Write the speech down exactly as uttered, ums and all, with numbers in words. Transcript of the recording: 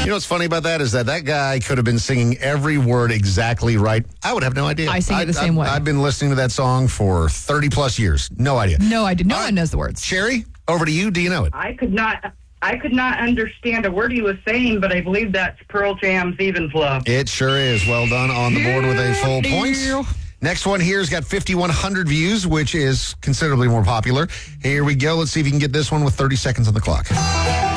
You know what's funny about that is that that guy could have been singing every word exactly right. I would have no idea. I sing it the same I, way. I've been listening to that song for thirty plus years. No idea. No idea. No All one right. knows the words. Sherry, over to you. Do you know it? I could not. I could not understand a word he was saying, but I believe that's Pearl Jam's Even Flow. It sure is. Well done on the board with a full point. Next one here's got fifty-one hundred views, which is considerably more popular. Here we go. Let's see if you can get this one with thirty seconds on the clock.